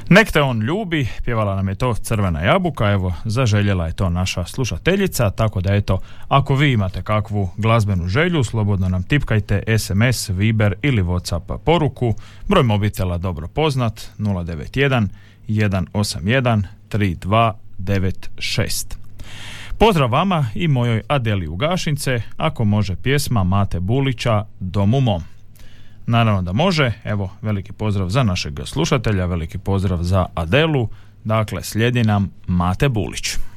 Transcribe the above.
Nek te on ljubi, pjevala nam je to Crvena jabuka, evo, zaželjela je to naša slušateljica, tako da eto, ako vi imate kakvu glazbenu želju, slobodno nam tipkajte SMS, Viber ili WhatsApp poruku, broj mobitela dobro poznat, 091 181 3296. Pozdrav vama i mojoj Adeli u Gašince, ako može pjesma Mate Bulića Dom u mom. Naravno da može, evo veliki pozdrav za našeg slušatelja, veliki pozdrav za Adelu, dakle slijedi nam Mate Bulić.